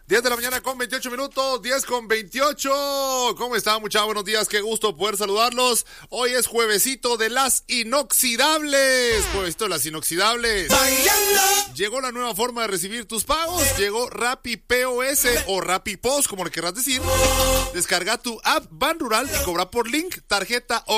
10 de la mañana con 28 minutos, 10 con 28. ¿Cómo están, muchachos? Buenos días, qué gusto poder saludarlos. Hoy es juevesito de las inoxidables. Juevesito de las inoxidables. Bailando. Llegó la nueva forma de recibir tus pagos. Llegó Rappi POS o Rappi POS, como le querrás decir. Descarga tu app Ban Rural y cobra por link, tarjeta o